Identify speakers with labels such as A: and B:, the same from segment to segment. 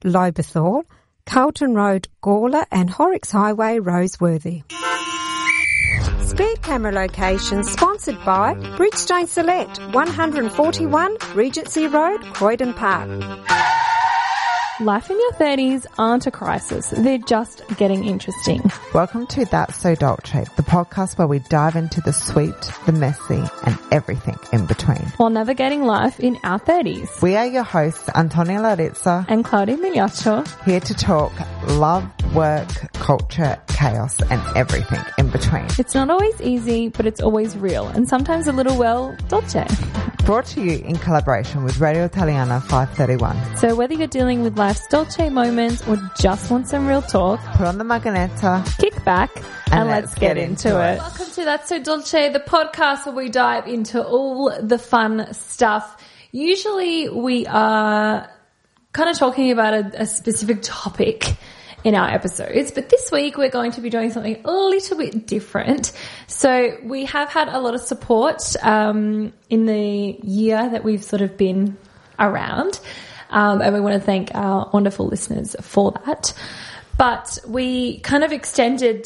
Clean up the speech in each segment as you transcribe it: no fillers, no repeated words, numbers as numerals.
A: Lobethal, Carlton Road, Gawler and Horrocks Highway, Roseworthy. Speed camera location sponsored by Bridgestone Select, 141 Regency Road, Croydon Park.
B: Life in your 30s aren't a crisis. They're just getting interesting.
C: Welcome to That's So Dolce, the podcast where we dive into the sweet, the messy, and everything in between.
B: While navigating life in our 30s.
C: We are your hosts, Antonia Larizza
B: and Claudia Migliaccio,
C: here to talk love, work, culture, chaos, and everything in between.
B: It's not always easy, but it's always real, and sometimes a little, well, dolce.
C: Brought to you in collaboration with Radio Italiana 531.
B: So whether you're dealing with life's dolce moments or just want some real talk,
C: put on the maganetta,
B: kick back, and let's get into it.
D: Welcome to That's So Dolce, the podcast where we dive into all the fun stuff. Usually we are kind of talking about a specific topic in our episodes, but this week we're going to be doing something a little bit different. So we have had a lot of support in the year that we've sort of been around, and we want to thank our wonderful listeners for that. But we kind of extended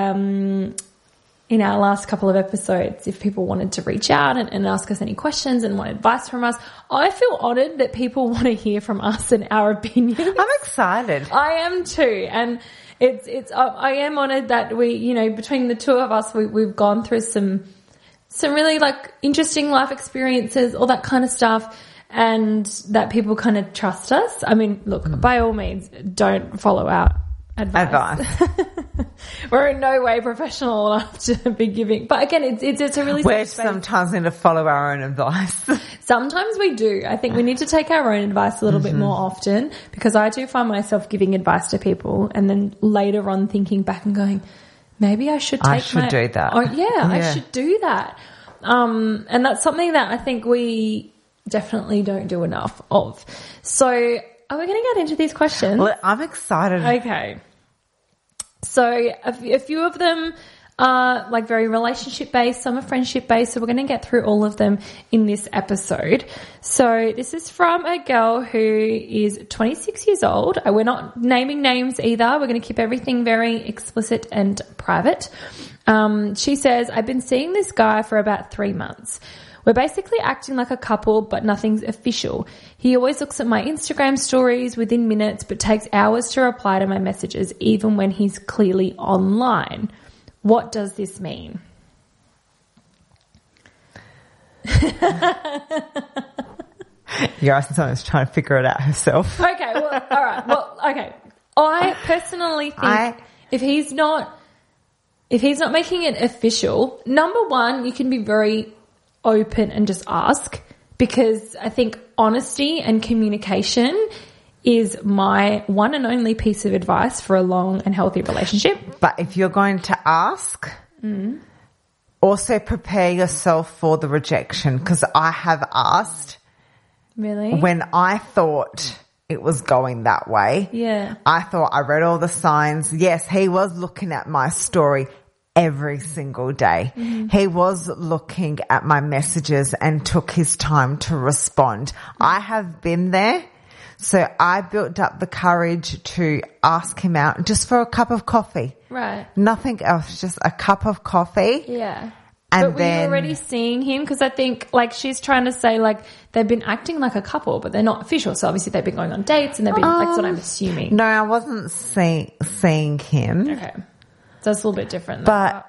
D: in our last couple of episodes, if people wanted to reach out and ask us any questions and want advice from us. I feel honoured that people want to hear from us and our opinions.
C: I'm excited.
D: I am too. And I am honoured that we, you know, between the two of us, we've gone through some really like interesting life experiences, all that kind of stuff, and that people kind of trust us. I mean, look, by all means, don't follow our advice. We're in no way professional enough to be giving, but again, it's a really.
C: We sometimes need to follow our own advice.
D: Sometimes we do. I think we need to take our own advice a little bit more often, because I do find myself giving advice to people and then later on thinking back and going, maybe I should
C: do that.
D: Oh, yeah, I should do that. And that's something that I think we definitely don't do enough of. So are we going to get into these questions?
C: Well, I'm excited.
D: Okay. So a few of them are like very relationship based, some are friendship based. So we're going to get through all of them in this episode. So this is from a girl who is 26 years old. We're not naming names either. We're going to keep everything very explicit and private. She says, I've been seeing this guy for about 3 months. We're basically acting like a couple, but nothing's official. He always looks at my Instagram stories within minutes, but takes hours to reply to my messages, even when he's clearly online. What does this mean?
C: You're asking someone who's trying to figure it out herself.
D: Okay, well, all right. Well, okay. I personally think if he's not making it official, number one, you can be very open and just ask, because I think honesty and communication is my one and only piece of advice for a long and healthy relationship.
C: But if you're going to ask, also prepare yourself for the rejection, because I have asked.
D: Really?
C: When I thought it was going that way.
D: Yeah.
C: I thought I read all the signs. Yes, he was looking at my story every single day. He was looking at my messages and took his time to respond. I have been there. So I built up the courage to ask him out just for a cup of coffee.
D: Right.
C: Nothing else, just a cup of coffee.
D: Yeah.
C: And
D: but were you already seeing him? Because I think, like, she's trying to say, like, they've been acting like a couple, but they're not official. So obviously they've been going on dates and they've been, that's what I'm assuming.
C: No, I wasn't seeing him.
D: Okay. So it's a little bit different.
C: But,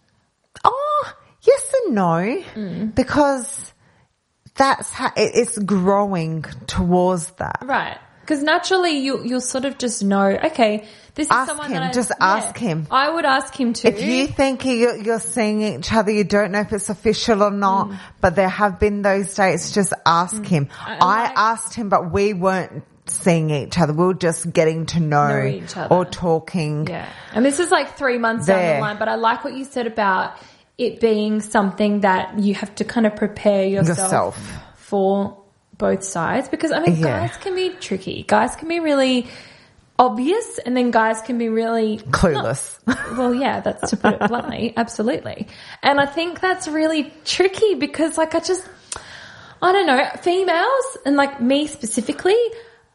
C: yes and no, because that's how it's growing towards that.
D: Right. Because naturally you'll sort of just know, okay, this is someone that
C: ask him.
D: I would ask him too.
C: If you think you're seeing each other, you don't know if it's official or not, but there have been those dates, just ask him. I asked him, but we weren't seeing each other. We were just getting to know
D: each other
C: or talking.
D: Yeah. And this is like 3 months down the line, but I like what you said about it being something that you have to kind of prepare yourself. For both sides, because I mean, guys can be tricky. Guys can be really obvious, and then guys can be really
C: clueless.
D: Well, yeah, that's to put it bluntly. Absolutely. And I think that's really tricky because, like, I don't know, females, and like me specifically,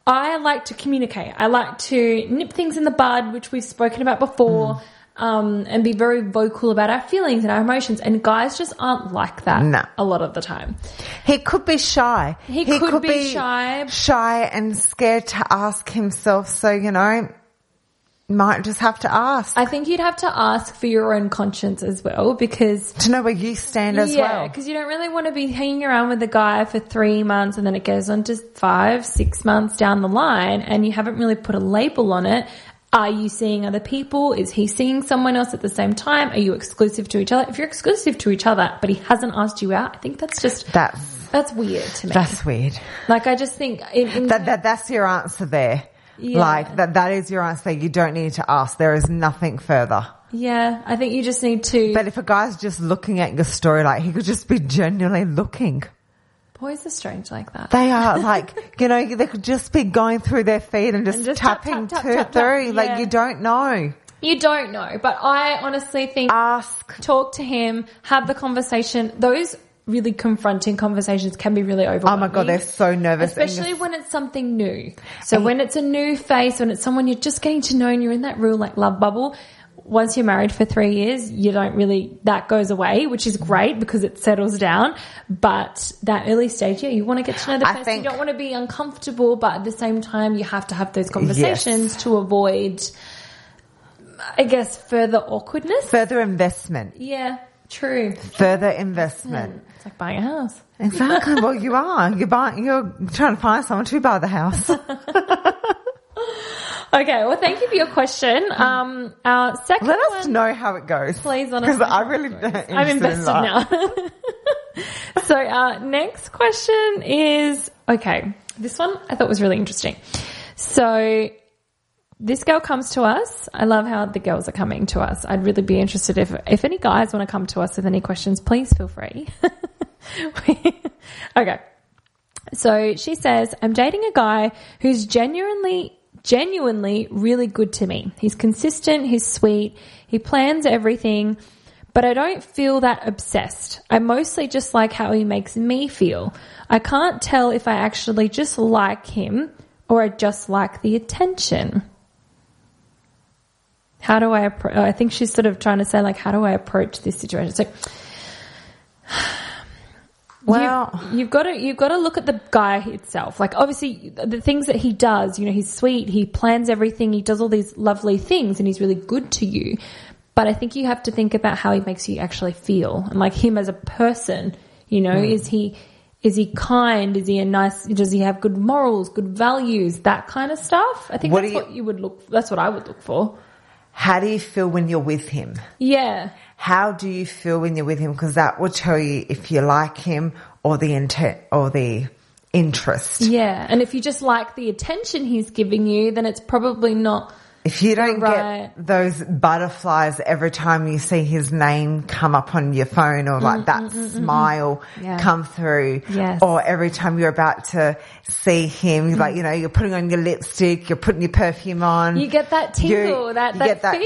D: I like to communicate. I like to nip things in the bud, which we've spoken about before, and be very vocal about our feelings and our emotions. And guys just aren't like that a lot of the time.
C: He could be shy.
D: He could be shy.
C: Shy and scared to ask himself. So, you know, might just have to ask.
D: I think you'd have to ask for your own conscience as well, because
C: to know where you stand as well.
D: Yeah, because you don't really want to be hanging around with a guy for 3 months and then it goes on to 5, 6 months down the line and you haven't really put a label on it. Are you seeing other people? Is he seeing someone else at the same time? Are you exclusive to each other? If you're exclusive to each other, but he hasn't asked you out, I think that's just that's weird to me.
C: That's weird.
D: Like, I just think
C: that's your answer there. Yeah. Like that is your answer. You don't need to ask. There is nothing further.
D: Yeah, I think you just need to.
C: But if a guy's just looking at your story, like, he could just be genuinely looking.
D: Boys are strange like that.
C: They are, like, you know, they could just be going through their feed and just tapping through. Like,
D: yeah.
C: You don't know.
D: You don't know. But I honestly think talk to him, have the conversation. Those really confronting conversations can be really overwhelming.
C: Oh my God, they're so nervous.
D: Especially when it's something new. So when it's a new face, when it's someone you're just getting to know and you're in that real, like, love bubble. Once you're married for 3 years, you don't really, that goes away, which is great because it settles down. But that early stage, yeah, you want to get to know the person. You don't want to be uncomfortable, but at the same time, you have to have those conversations to avoid, I guess, further awkwardness.
C: Further investment.
D: Yeah, true.
C: Further investment.
D: It's like buying a house.
C: Exactly. Well, you are. You're trying to find someone to buy the house.
D: Okay, well, thank you for your question. Our second
C: Let us know how it goes.
D: Please,
C: because I really I'm
D: invested now. So our next question is, okay, this one I thought was really interesting. So this girl comes to us. I love how the girls are coming to us. I'd really be interested if any guys want to come to us with any questions, please feel free. Okay. So she says, I'm dating a guy who's genuinely really good to me. He's consistent, he's sweet, he plans everything, but I don't feel that obsessed. I mostly just like how he makes me feel. I can't tell if I actually just like him or I just like the attention. How do I I think she's sort of trying to say, like, how do I approach this situation? So well, you've got to look at the guy itself. Like, obviously the things that he does, you know, he's sweet, he plans everything, he does all these lovely things and he's really good to you. But I think you have to think about how he makes you actually feel, and like him as a person, you know, is he kind? Is he does he have good morals, good values, that kind of stuff? I think that's what I would look for.
C: How do you feel when you're with him?
D: Yeah.
C: How do you feel when you're with him? Because that will tell you if you like him or the intent or the interest.
D: Yeah. And if you just like the attention he's giving you, then it's probably not.
C: If you don't get those butterflies every time you see his name come up on your phone, or like that smile come through, or every time you're about to see him, like, you know, you're putting on your lipstick, you're putting your perfume on.
D: You get that tingle, that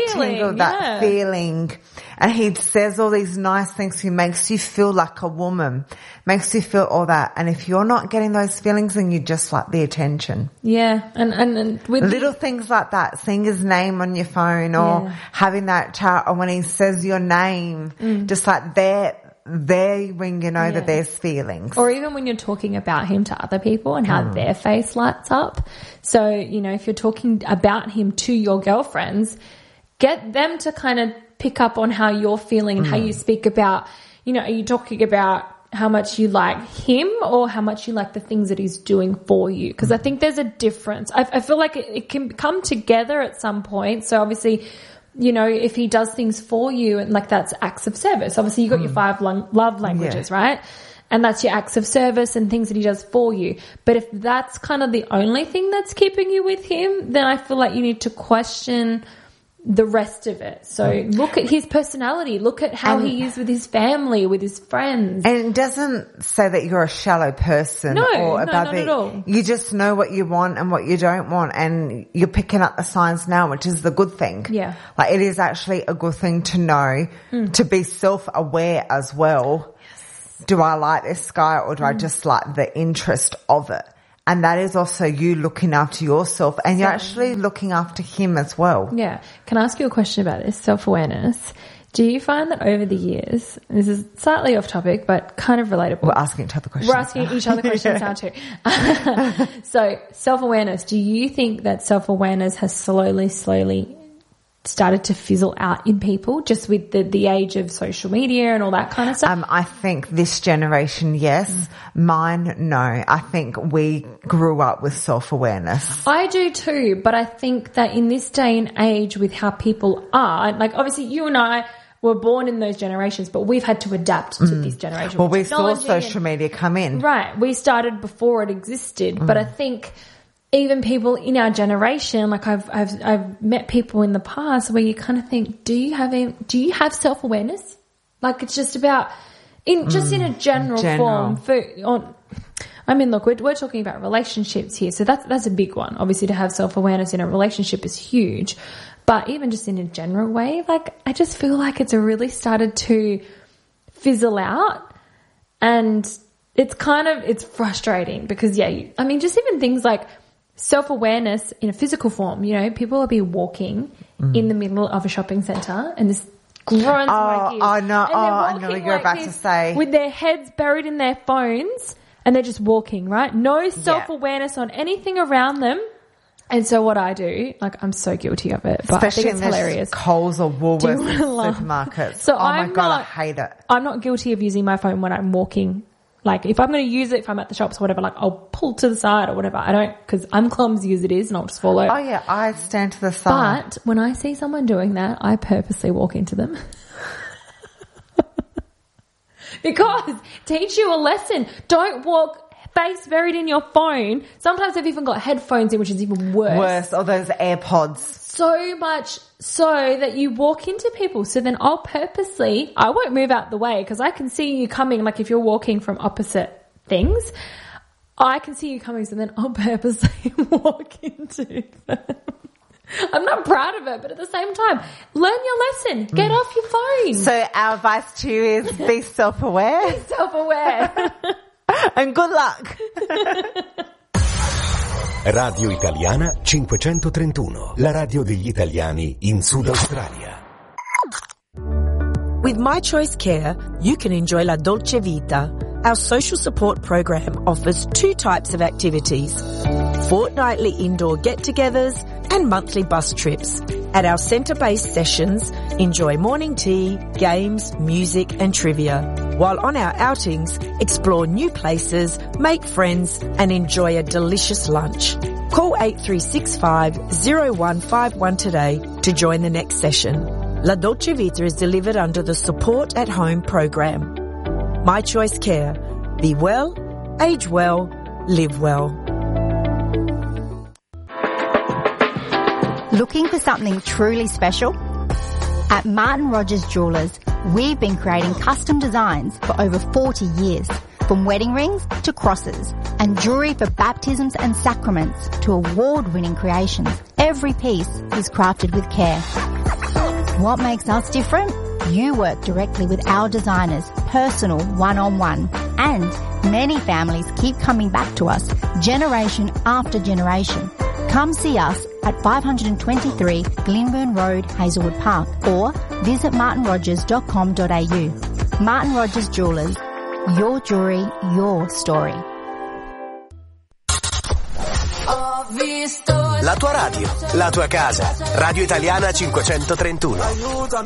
C: feeling. And he says all these nice things. He makes you feel like a woman, makes you feel all that. And if you're not getting those feelings, then you just like the attention.
D: Yeah. And with
C: little things like that, seeing his name on your phone or having that chat, or when he says your name, just like there when you know that there's feelings.
D: Or even when you're talking about him to other people and how their face lights up. So, you know, if you're talking about him to your girlfriends, get them to kind of pick up on how you're feeling and how you speak about, you know, are you talking about how much you like him or how much you like the things that he's doing for you? Because I think there's a difference. I feel like it can come together at some point. So obviously, you know, if he does things for you, and like that's acts of service. Obviously you got your 5 love languages, right? And that's your acts of service and things that he does for you. But if that's kind of the only thing that's keeping you with him, then I feel like you need to question the rest of it. So look at his personality, look at how he is with his family, with his friends.
C: And it doesn't say that you're a shallow person
D: not
C: at all. You just know what you want and what you don't want, and you're picking up the signs now, which is the good thing.
D: Yeah.
C: Like, it is actually a good thing to know, to be self-aware as well. Yes. Do I like this guy, or do I just like the interest of it? And that is also you looking after yourself, and you're actually looking after him as well.
D: Yeah. Can I ask you a question about this, self-awareness? Do you find that over the years, this is slightly off topic, but kind of relatable.
C: We're asking each other questions.
D: We're asking each other questions now too. So self-awareness, do you think that self-awareness has slowly started to fizzle out in people just with the age of social media and all that kind of stuff?
C: I think this generation, yes. Mine, no. I think we grew up with self-awareness.
D: I do too, but I think that in this day and age with how people are, like obviously you and I were born in those generations, but we've had to adapt to this generation.
C: Well, we saw social media come in.
D: Right. We started before it existed, but I think even people in our generation, like I've met people in the past where you kind of think, do you have self-awareness? Like it's just about in a general form. Look, we're talking about relationships here, so that's a big one. Obviously, to have self-awareness in a relationship is huge, but even just in a general way, like I just feel like it's really started to fizzle out, and it's frustrating because just even things like self-awareness in a physical form, people will be walking in the middle of a shopping centre and this grinds my gears.
C: I know what you're about to say.
D: With their heads buried in their phones and they're just walking, right? No self-awareness on anything around them. And so what I do, like I'm so guilty of it, but
C: especially
D: I think it's hilarious.
C: Coles or Woolworths supermarkets.
D: So
C: my God, I hate it.
D: I'm not guilty of using my phone when I'm walking. Like if I'm going to use it, if I'm at the shops or whatever, like I'll pull to the side or whatever. I don't, because I'm clumsy as it is and I'll just fall over.
C: Oh yeah, I stand to the side.
D: But when I see someone doing that, I purposely walk into them. Because teach you a lesson. Don't walk face buried in your phone. Sometimes they've even got headphones in, which is even worse.
C: Or those AirPods.
D: So much so that you walk into people. So then I won't move out the way because I can see you coming. Like if you're walking from opposite things, I can see you coming. So then I'll purposely walk into them. I'm not proud of it, but at the same time, learn your lesson. Get off your phone.
C: So our advice to you is be self-aware.
D: Be self-aware.
C: And good luck.
E: Radio Italiana 531, la radio degli italiani in Sud Australia.
F: With My Choice Care, you can enjoy La Dolce Vita. Our social support program offers 2 types of activities: fortnightly indoor get-togethers and monthly bus trips. At our centre-based sessions, enjoy morning tea, games, music and trivia. While on our outings, explore new places, make friends and enjoy a delicious lunch. Call 8365 0151 today to join the next session. La Dolce Vita is delivered under the Support at Home program. My Choice Care. Be well, age well, live well.
G: Looking for something truly special? At Martin Rogers Jewellers, we've been creating custom designs for over 40 years, from wedding rings to crosses, and jewellery for baptisms and sacraments to award-winning creations. Every piece is crafted with care. What makes us different? You work directly with our designers, personal one-on-one, and many families keep coming back to us generation after generation. Come see us at 523 Glenburn Road, Hazelwood Park, or visit martinrogers.com.au. Martin Rogers Jewellers. Your jewelry, your story.
E: La tua radio, la tua casa. Radio Italiana 531.